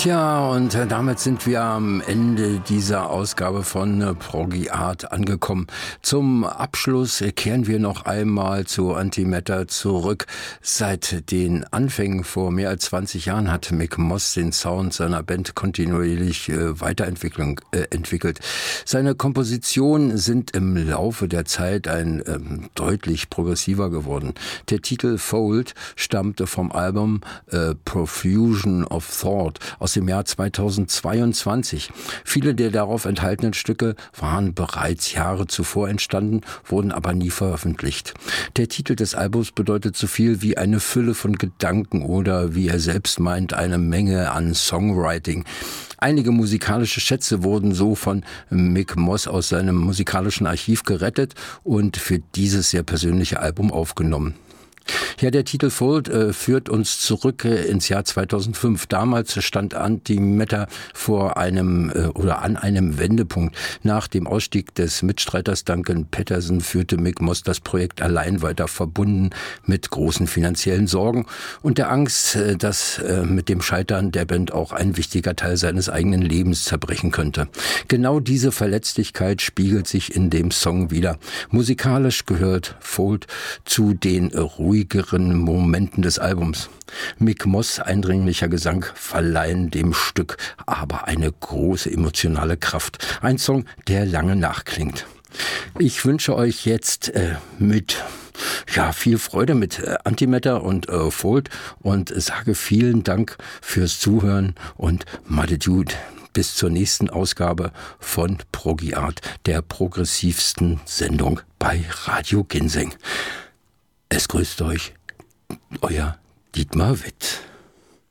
Tja, und damit sind wir am Ende dieser Ausgabe von Proggy Art angekommen. Zum Abschluss kehren wir noch einmal zu Antimatter zurück. Seit den Anfängen vor mehr als 20 Jahren hat Mick Moss den Sound seiner Band kontinuierlich entwickelt. Seine Kompositionen sind im Laufe der Zeit deutlich progressiver geworden. Der Titel Fold stammte vom Album Profusion of Thought aus dem Jahr 2022. Viele der darauf enthaltenen Stücke waren bereits Jahre zuvor entstanden, wurden aber nie veröffentlicht. Der Titel des Albums bedeutet so viel wie eine Fülle von Gedanken oder, wie er selbst meint, eine Menge an Songwriting. Einige musikalische Schätze wurden so von Mick Moss aus seinem musikalischen Archiv gerettet und für dieses sehr persönliche Album aufgenommen. Ja, der Titel Fold führt uns zurück ins Jahr 2005. Damals stand Antimatter an einem Wendepunkt. Nach dem Ausstieg des Mitstreiters Duncan Patterson führte Mick Moss das Projekt allein weiter, verbunden mit großen finanziellen Sorgen und der Angst, dass mit dem Scheitern der Band auch ein wichtiger Teil seines eigenen Lebens zerbrechen könnte. Genau diese Verletzlichkeit spiegelt sich in dem Song wider. Musikalisch gehört Fold zu den ruhigeren Momenten des Albums. Mick Moss' eindringlicher Gesang verleihen dem Stück aber eine große emotionale Kraft. Ein Song, der lange nachklingt. Ich wünsche euch jetzt viel Freude mit Antimatter und Fold und sage vielen Dank fürs Zuhören und Madedude. Bis zur nächsten Ausgabe von Proggy Art, der progressivsten Sendung bei Radio Ginseng. Es grüßt euch, euer Dietmar Witt.